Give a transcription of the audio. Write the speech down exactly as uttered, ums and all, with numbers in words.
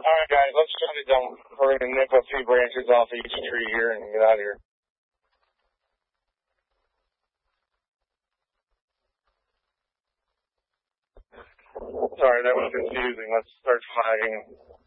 Alright guys, let's shut it down. We're going to nip a few branches off each tree here and get out of here. Sorry, that was confusing. Let's start flagging.